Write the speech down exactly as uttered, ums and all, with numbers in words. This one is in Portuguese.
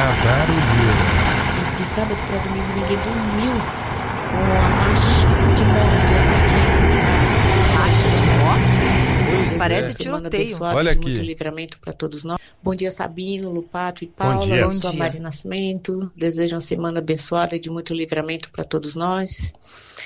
barulheira. De sábado para domingo ninguém dormiu com a marcha de morte, sabe? Marcha de morte? Pois Parece é. tiroteio. Olha de aqui. muito livramento para todos nós. Bom dia, Sabino, Lupato e Paula. dia. Eu Bom sou a dia. Mari Nascimento. Desejo uma semana abençoada e de muito livramento para todos nós.